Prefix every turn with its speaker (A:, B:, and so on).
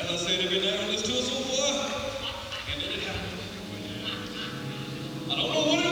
A: as I said, every night on this tour so far, and then it happened. I don't know what